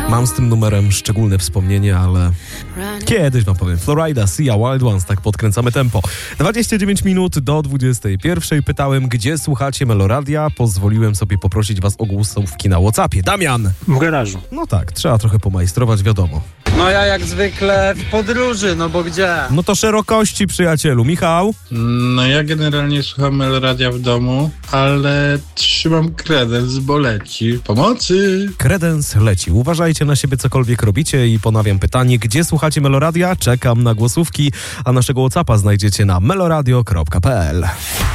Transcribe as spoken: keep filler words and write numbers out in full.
Mam z tym numerem szczególne wspomnienie, ale kiedyś wam powiem. Florida, Sia, Wild Ones, tak podkręcamy tempo. dwadzieścia dziewięć minut do dwudziestej pierwszej. Pytałem, gdzie słuchacie Meloradia. Pozwoliłem sobie poprosić was o głosówki na WhatsAppie. Damian! W garażu. No tak, trzeba trochę pomajstrować, wiadomo. No ja jak zwykle w podróży, no bo gdzie? No to szerokości, przyjacielu. Michał? No ja generalnie słucham Meloradia w domu, ale trzymam kredens, bo leci. Pomocy! Kredens leci. Uważajcie na siebie, cokolwiek robicie i ponawiam pytanie, gdzie słuchacie Meloradia? Czekam na głosówki, a naszego WhatsAppa znajdziecie na meloradio kropka p l.